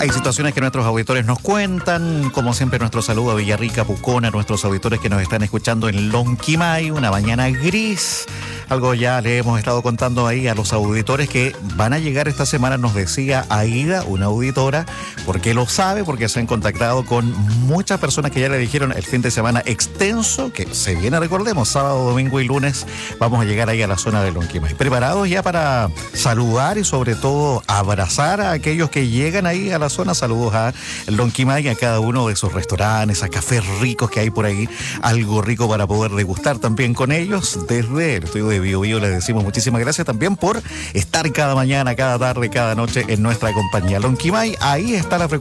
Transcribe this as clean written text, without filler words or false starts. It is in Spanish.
Hay situaciones que nuestros auditores nos cuentan, como siempre nuestro saludo a Villarrica, Pucón, a nuestros auditores que nos están escuchando en Lonquimay, una mañana gris. Algo ya le hemos estado contando ahí a los auditores que van a llegar esta semana, nos decía Aida, una auditora, porque lo sabe, porque se han contactado con muchas personas que ya le dijeron el fin de semana extenso, que se viene, recordemos, sábado, domingo y lunes, vamos a llegar ahí a la zona de Lonquimay. Preparados ya para saludar y sobre todo abrazar a aquellos que llegan ahí a la zona. Saludos a Lonquimay, a cada uno de esos restaurantes, a cafés ricos que hay por ahí, algo rico para poder degustar también con ellos. Desde el estudio de Bio Bio les decimos muchísimas gracias también por estar cada mañana, cada tarde, cada noche en nuestra compañía. Lonquimay, ahí está la frecuencia